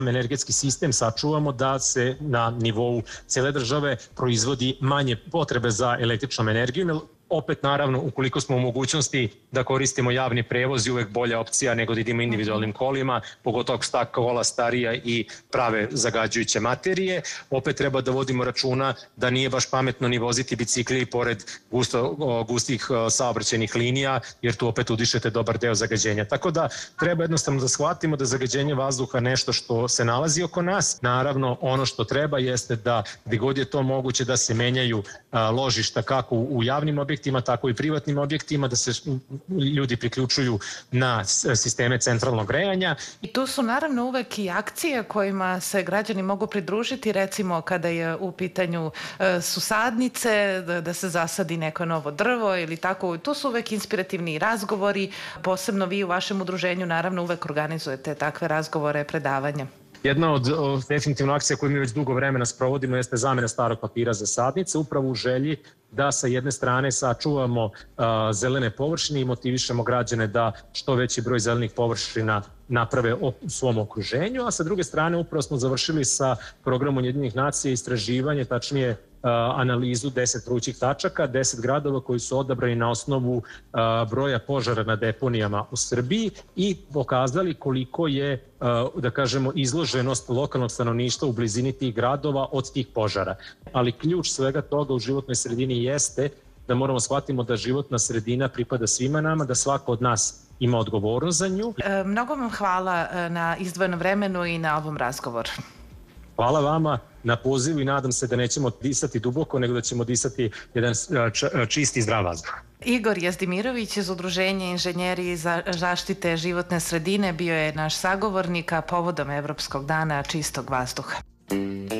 energetski sistem sačuvamo da se na nivou cele države proizvodi manje potrebe za električnom energijom. Opet, naravno, ukoliko smo u mogućnosti da koristimo javni prevoz, je uvek bolja opcija nego da idemo individualnim kolima, pogotovo ako su ta kola starija i prave zagađujuće materije. Opet treba da vodimo računa da nije baš pametno ni voziti bicikli pored gustih saobraćajnih linija, jer tu opet udišete dobar deo zagađenja. Tako da treba jednostavno da shvatimo da zagađenje vazduha nešto što se nalazi oko nas. Naravno, ono što treba jeste da gde god je to moguće da se menjaju ložišta kako u javnim objektima, tako i privatnim objektima, da se ljudi priključuju na sisteme centralnog grejanja. I tu su naravno uvek i akcije kojima se građani mogu pridružiti, recimo kada je u pitanju su sadnice, da se zasadi neko novo drvo ili tako. Tu su uvek inspirativni razgovori, posebno vi u vašem udruženju naravno uvek organizujete takve razgovore, predavanja. Jedna od definitivno akcija koju mi već dugo vremena sprovodimo jeste zamena starog papira za sadnice, upravo u želji da sa jedne strane sačuvamo zelene površine i motivišemo građane da što veći broj zelenih površina naprave u svom okruženju, a sa druge strane upravo smo završili sa programom Ujedinjenih nacija istraživanje, tačnije analizu 10 vrućih tačaka, 10 gradova koji su odabrani na osnovu broja požara na deponijama u Srbiji i pokazali koliko je, da kažemo, izloženost lokalnog stanovništva u blizini tih gradova od tih požara. Ali ključ svega toga u životnoj sredini jeste da moramo shvatimo da životna sredina pripada svima nama, da svako od nas ima odgovornost za nju. Mnogo vam hvala na izdvojenom vremenu i na ovom razgovoru. Hvala vama na pozivu i nadam se da nećemo disati duboko, nego da ćemo disati jedan čisti i zdrav vazduh. Igor Jezdimirović iz Udruženja inženjeri za zaštite životne sredine bio je naš sagovornik povodom Evropskog dana čistog vazduha.